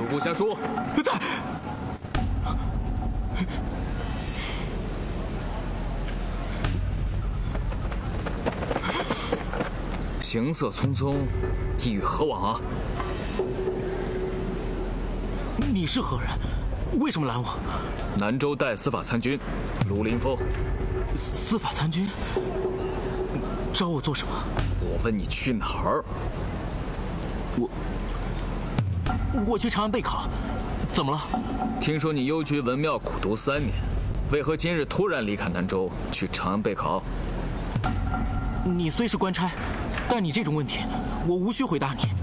不瞎说。 在。 行色匆匆，意欲何往啊？ 你是何人？为什么拦我？ 南州代司法参军卢林峰。 司法参军？找我做什么？ 我问你去哪儿？ 我去长安备考，怎么了？ 听说你幽居文庙苦读3年，为何今日突然离开南州去长安备考？ 你虽是官差，但你这种问题，我无需回答你。